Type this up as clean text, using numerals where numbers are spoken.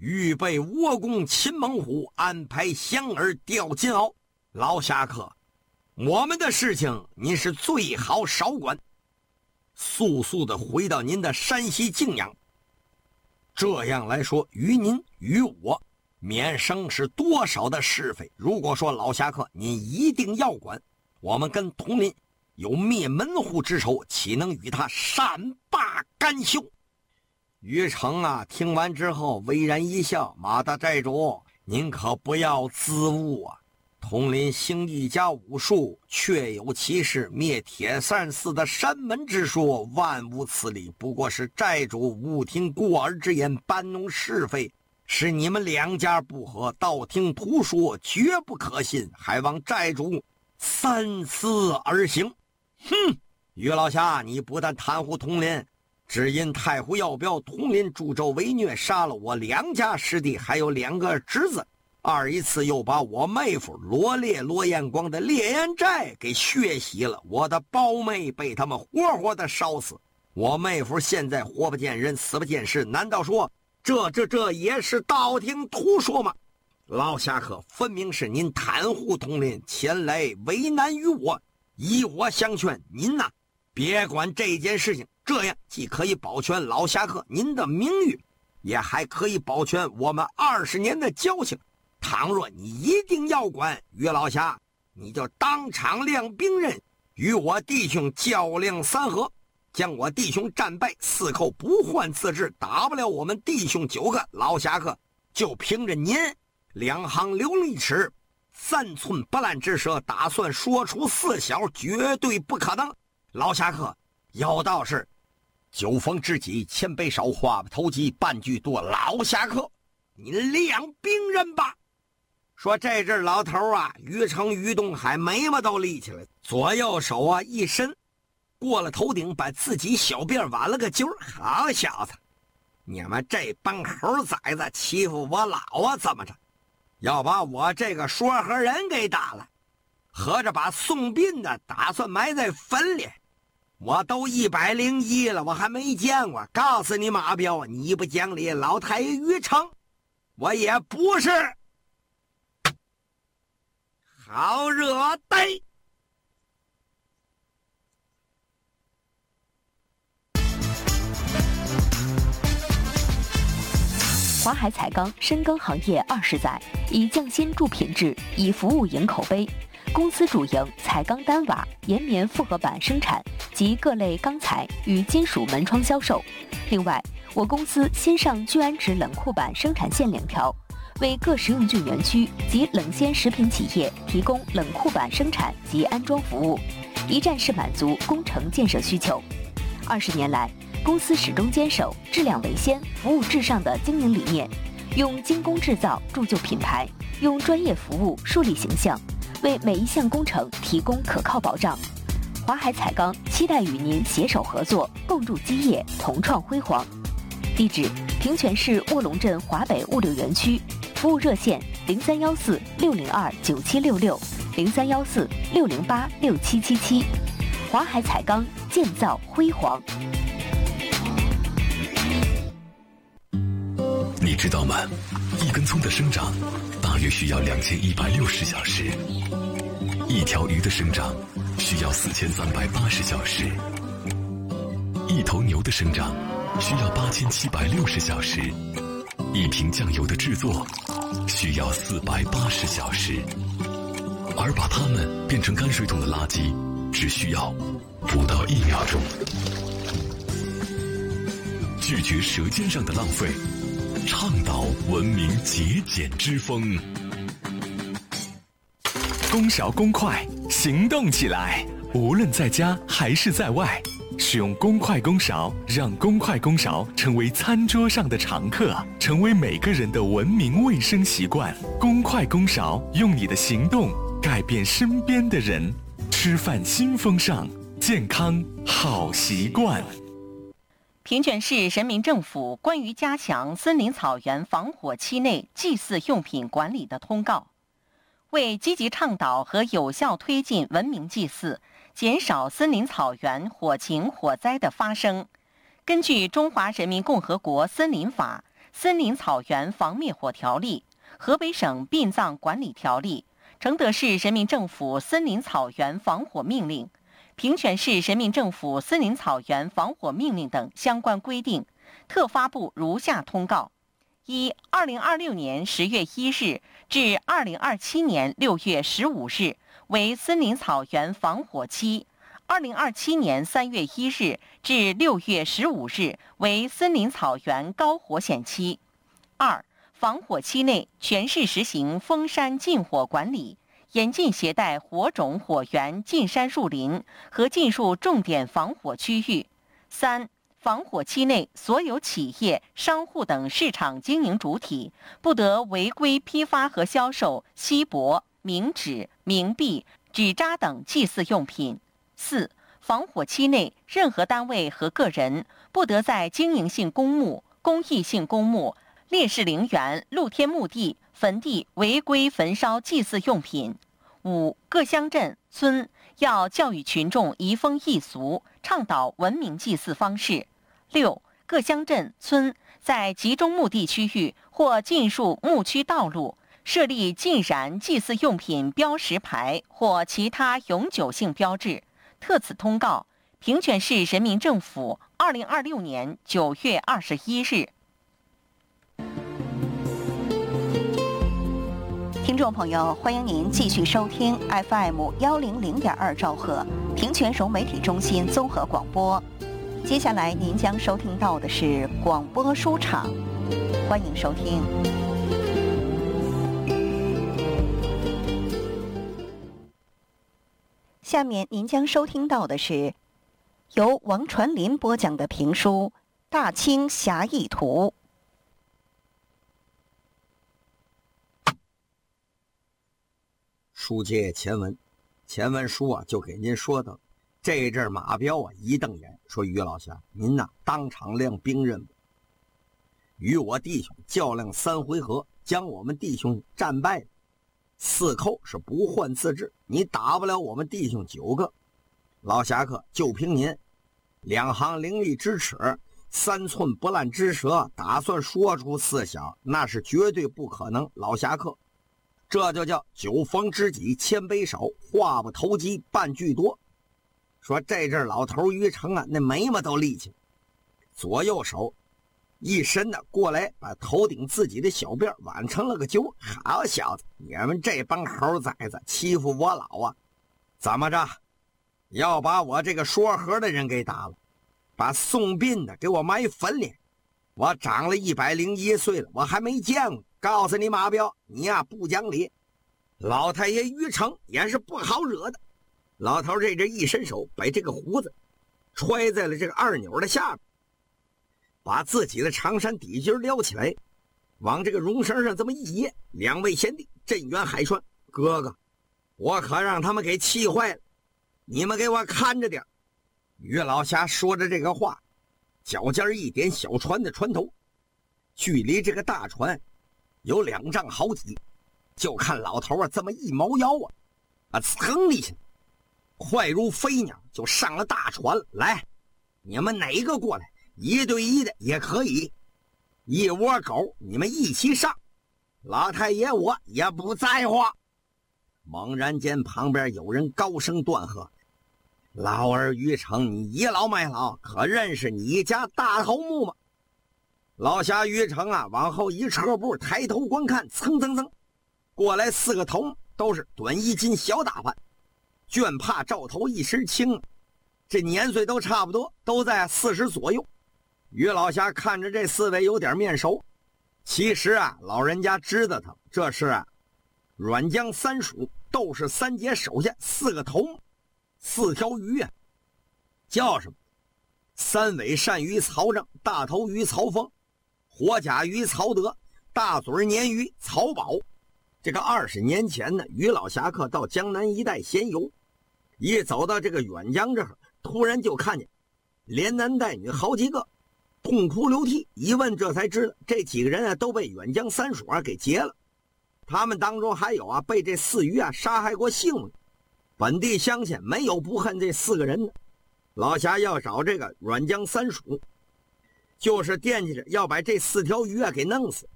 预备倭攻秦猛虎，安排降儿调金鳌。老侠客，我们的事情您是最好少管，速速的回到您的山西泾阳。这样来说，于您于我免生是多少的是非。如果说老侠客您一定要管，我们跟统领有灭门户之仇，岂能与他善罢甘休？于成啊，听完之后微然一笑，马大寨主，您可不要自误啊！统领行一家武术，确有其事，灭铁扇寺的山门之说，万无此理。不过是寨主误听过耳之言，搬弄是非，使你们两家不和，道听途说，绝不可信，还望寨主三思而行。哼，于老侠，你不但袒护统领，只因太湖要表统领助纣为虐，杀了我两家师弟，还有2个侄子。二一次又把我妹夫罗彦光的烈焰寨给血洗了，我的胞妹被他们活活的烧死。我妹夫现在活不见人，死不见尸，难道说这也是道听途说吗？老侠客，分明是您袒护统领，前来为难于我，以我相劝，您呐，别管这件事情，这样既可以保全老侠客您的名誉，也还可以保全我们20年的交情。倘若你一定要管，于老侠，你就当场亮兵刃，与我弟兄较量3合，将我弟兄战败，4口不换自治，打不了我们弟兄9个，老侠客就凭着您2行流利齿、3寸不烂之舌，打算说出4小，绝对不可能。老侠客，有道是酒逢知己千杯少，话不投机半句多。老侠客，您亮兵刃吧。说这阵老头啊，于成于东海眉毛都立起来，左右手啊一伸，过了头顶，把自己小辫挽了个揪。好小子，你们这帮猴崽子欺负我老啊，怎么着？要把我这个说和人给打了，合着把送殡的打算埋在坟里。我都101了，我还没见过。告诉你马彪，你不讲理，老太爷于成，我也不是好惹呆。 华海彩钢深耕行业20载，以匠心铸品质，以服务赢口碑。公司主营彩钢单瓦、岩棉复合板生产及各类钢材与金属门窗销售。另外，我公司新上聚氨酯冷库板生产线2条，为各食用菌园区及冷鲜食品企业提供冷库板生产及安装服务，一站式满足工程建设需求。20年来，公司始终坚守质量为先、服务至上的经营理念，用精工制造铸就品牌，用专业服务树立形象，为每一项工程提供可靠保障。华海彩钢期待与您携手合作，共筑基业，同创辉煌。地址：平泉市卧龙镇华北物流园区，服务热线0314-602-9766，0314-608-6777。华海彩钢，建造辉煌。 你知道吗？一根葱的生长大约需要2160小时，一条鱼的生长需要4380小时，一头牛的生长需要8760小时，一瓶酱油的制作需要480小时，而把它们变成泔水桶的垃圾只需要不到1秒钟。拒绝舌尖上的浪费，倡导文明节俭之风。 公勺公筷，行动起来！无论在家还是在外，使用公筷公勺，让公筷公勺成为餐桌上的常客，成为每个人的文明卫生习惯。公筷公勺，用你的行动改变身边的人。吃饭新风尚，健康好习惯。 平泉市人民政府关于加强森林草原防火期内祭祀用品管理的通告，为积极倡导和有效推进文明祭祀，减少森林草原火情火灾的发生，根据《中华人民共和国森林法》 森林草原防灭火条例》、河北省殡葬管理条例、承德市人民政府森林草原防火命令、平泉市人民政府森林草原防火命令等相关规定，特发布如下通告：一、2026年10月1日至2027年6月15日为森林草原防火期；2027年3月1日至6月15日为森林草原高火险期。二、防火期内全市实行封山禁火管理，严禁携带火种、火源进山入林和进入重点防火区域。三、防火期内，所有企业、商户等市场经营主体不得违规批发和销售锡箔、冥纸、冥币、纸扎等祭祀用品。四、防火期内，任何单位和个人不得在经营性公墓、公益性公墓、烈士陵园、露天墓地、坟地违规焚烧祭祀用品。五、各乡镇、村要教育群众移风易俗，倡导文明祭祀方式。六、各乡镇、村在集中墓地区域或进入墓区道路设立禁燃祭祀用品标识牌或其他永久性标志。特此通告，平泉市人民政府2026年9月21日。 听众朋友，欢迎您继续收听 FM100.2兆赫平泉融媒体中心综合广播。接下来您将收听到的是广播书场，欢迎收听。下面您将收听到的是由王传林播讲的评书《大清侠义图》。 书接前文，前文书啊就给您说到，这阵马彪啊一瞪眼说：“于老侠，您呐当场亮兵刃吧，与我弟兄较量3回合，将我们弟兄战败了，4寇是不患自治，你打不了我们弟兄9个。老侠客就凭您2行伶俐之齿，3寸不烂之舌，打算说出4小，那是绝对不可能。老侠客，这就叫酒逢知己千杯少，话不投机半句多。”说这阵老头于成啊，那眉毛都立起来，左右手一伸的过来，把头顶自己的小辫挽成了个揪。好小子，你们这帮猴崽子欺负我老啊！怎么着，要把我这个说和的人给打了，把送殡的给我埋坟里？我长了101岁了，我还没见过。告诉你马彪，你呀不讲理。老太爷于成也是不好惹的。老头这阵一伸手，把这个胡子揣在了这个2钮的下边，把自己的长衫底襟撩起来，往这个绒绳上这么一掖。2位贤弟镇远海川，哥哥，我可让他们给气坏了，你们给我看着点。于老侠说着这个话，脚尖一点小船的船头，距离这个大船有2丈好几，就看老头啊这么一猫腰啊，噌的一下，快如飞鸟就上了大船了。来，你们哪个过来，1对1的也可以，一窝狗你们一起上，老太爷我也不在乎。猛然间旁边有人高声断喝：“老儿于成，你倚老卖老，可认识你家大头目吗？”老侠于成啊往后一撤步，抬头观看，蹭蹭蹭过来4个头，都是短衣襟小打扮，绢帕罩头一身轻，这年岁都差不多，都在40左右。于老侠看着这4位有点面熟，其实啊老人家知道他，这是啊阮江3属窦氏3杰手下4个头目，4条鱼啊，叫什么？3尾鳝鱼曹正，大头鱼曹峰，火甲鱼曹德，大嘴鲶鱼曹宝。这个20年前呢，于老侠客到江南一带闲游，一走到这个远江这儿，突然就看见连男带女好几个，痛哭流涕。一问这才知道，这几个人啊都被远江3属啊给劫了。他们当中还有啊被这4鱼啊杀害过性命。本地乡亲没有不恨这4个人的。老侠要找这个阮江3属， 就是惦记着要把这4条鱼啊给弄死。